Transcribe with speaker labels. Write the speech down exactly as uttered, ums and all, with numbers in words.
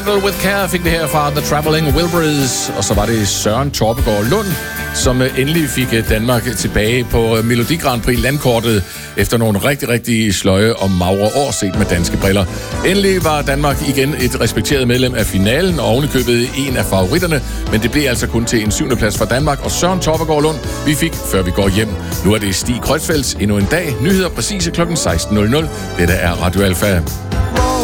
Speaker 1: Handle With Care fik det her fra The Traveling Wilburys, og så var det Søren Torpegaard Lund, som endelig fik Danmark tilbage på Melodi Grand Prix landkortet efter nogle rigtig, rigtig sløje og magre år set med danske briller. Endelig var Danmark igen et respekteret medlem af finalen og ovenikøbet en af favoritterne, men det blev altså kun til en syvende plads for Danmark og Søren Torpegaard Lund, vi fik, før vi går hjem. Nu er det Stig Kreutzfeldts endnu en dag. Nyheder præcise klokken seksten nul nul. Dette er Radio Alfa.